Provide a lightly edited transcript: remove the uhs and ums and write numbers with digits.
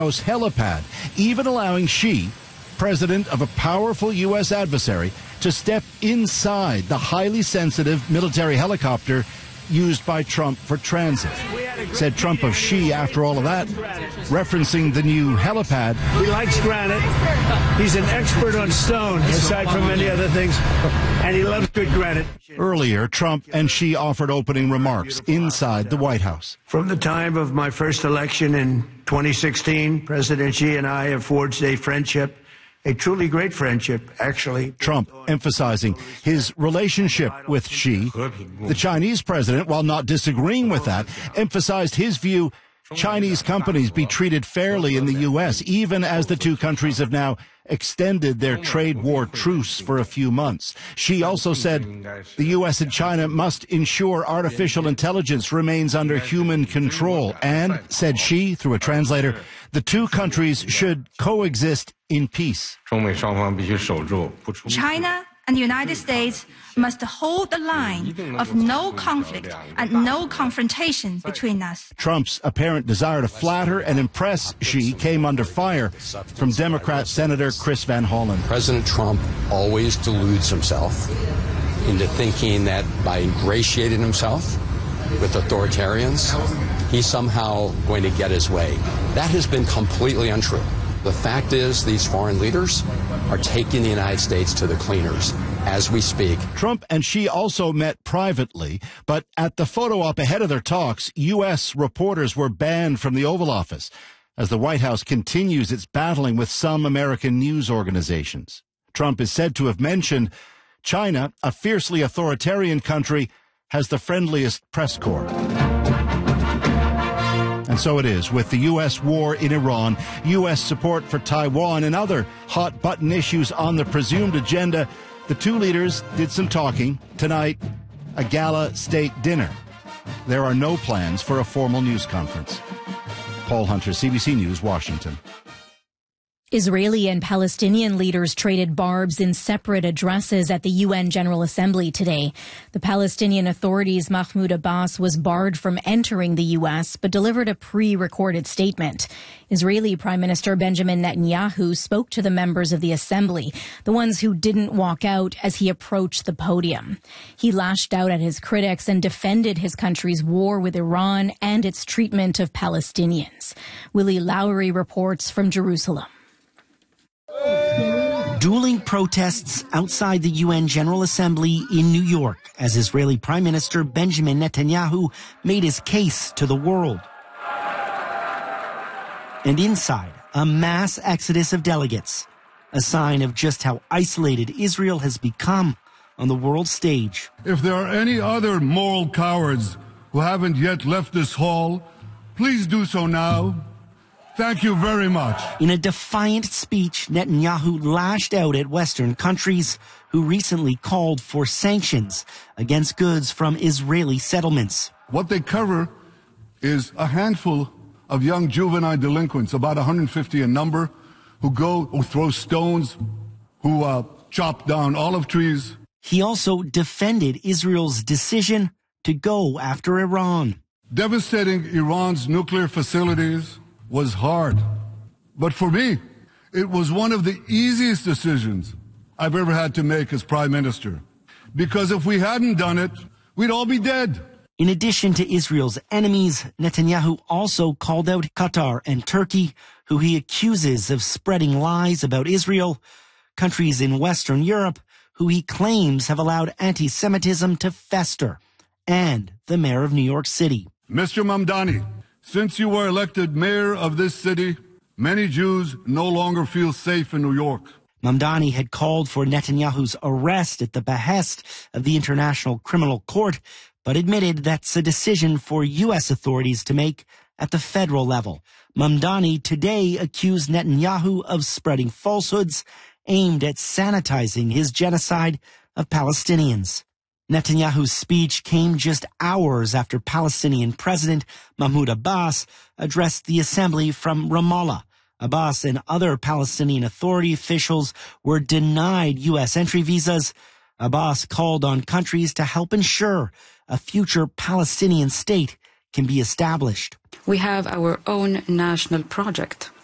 helipad, even allowing Xi, president of a powerful U.S. adversary, to step inside the highly sensitive military helicopter used by Trump for transit. Said Trump of Xi after all of that, referencing the new helipad. He likes granite. He's an expert on stone, aside from many other things, and he loves good granite. Earlier, Trump and Xi offered opening remarks inside the White House. From the time of my first election in 2016, President Xi and I have forged a friendship, a truly great friendship, actually. Trump emphasizing his relationship with Xi. The Chinese president, while not disagreeing with that, emphasized his view Chinese companies be treated fairly in the U.S., even as the two countries have now extended their trade war truce for a few months. Xi also said the U.S. and China must ensure artificial intelligence remains under human control. And, said Xi through a translator, the two countries should coexist in peace. China and the United States must hold the line of no conflict and no confrontation between us. Trump's apparent desire to flatter and impress Xi came under fire from Democrat Senator Chris Van Hollen. President Trump always deludes himself into thinking that by ingratiating himself with authoritarians, he's somehow going to get his way. That has been completely untrue. The fact is, these foreign leaders are taking the United States to the cleaners as we speak. Trump and Xi also met privately, but at the photo op ahead of their talks, U.S. reporters were banned from the Oval Office as the White House continues its battling with some American news organizations. Trump is said to have mentioned China, a fiercely authoritarian country, has the friendliest press corps. And so it is with the U.S. war in Iran, U.S. support for Taiwan, and other hot-button issues on the presumed agenda. The two leaders did some talking. Tonight, a gala state dinner. There are no plans for a formal news conference. Paul Hunter, CBC News, Washington. Israeli and Palestinian leaders traded barbs in separate addresses at the UN General Assembly today. The Palestinian Authority's Mahmoud Abbas was barred from entering the U.S., but delivered a pre-recorded statement. Israeli Prime Minister Benjamin Netanyahu spoke to the members of the assembly, the ones who didn't walk out, as he approached the podium. He lashed out at his critics and defended his country's war with Iran and its treatment of Palestinians. Willie Lowry reports from Jerusalem. Dueling protests outside the UN General Assembly in New York as Israeli Prime Minister Benjamin Netanyahu made his case to the world. And inside, a mass exodus of delegates, a sign of just how isolated Israel has become on the world stage. If there are any other moral cowards who haven't yet left this hall, please do so now. Thank you very much. In a defiant speech, Netanyahu lashed out at Western countries who recently called for sanctions against goods from Israeli settlements. What they cover is a handful of young juvenile delinquents, about 150 in number, who throw stones, who chop down olive trees. He also defended Israel's decision to go after Iran. Devastating Iran's nuclear facilities was hard. But for me, it was one of the easiest decisions I've ever had to make as Prime Minister. Because if we hadn't done it, we'd all be dead. In addition to Israel's enemies, Netanyahu also called out Qatar and Turkey, who he accuses of spreading lies about Israel, countries in Western Europe who he claims have allowed anti-Semitism to fester, and the mayor of New York City. Mr. Mamdani, since you were elected mayor of this city, many Jews no longer feel safe in New York. Mamdani had called for Netanyahu's arrest at the behest of the International Criminal Court, but admitted that's a decision for U.S. authorities to make at the federal level. Mamdani today accused Netanyahu of spreading falsehoods aimed at sanitizing his genocide of Palestinians. Netanyahu's speech came just hours after Palestinian President Mahmoud Abbas addressed the assembly from Ramallah. Abbas and other Palestinian Authority officials were denied U.S. entry visas. Abbas called on countries to help ensure a future Palestinian state can be established. We have our own national project.